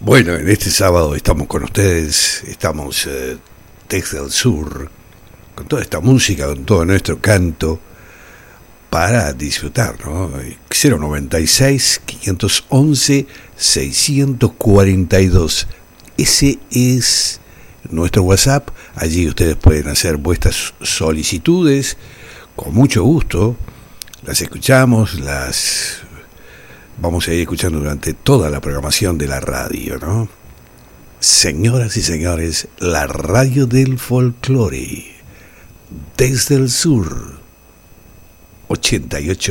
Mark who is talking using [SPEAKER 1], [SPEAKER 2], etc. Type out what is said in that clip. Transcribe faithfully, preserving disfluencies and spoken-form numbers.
[SPEAKER 1] Bueno, en este sábado estamos con ustedes, estamos eh, desde el sur, con toda esta música, con todo nuestro canto, para disfrutar, ¿no? cero noventa y seis, quinientos once, seiscientos cuarenta y dos. Ese es nuestro WhatsApp. Allí ustedes pueden hacer vuestras solicitudes con mucho gusto. Las escuchamos, las vamos a ir escuchando durante toda la programación de la radio, ¿no? Señoras y señores, la radio del folclore, desde el sur, ochenta y ocho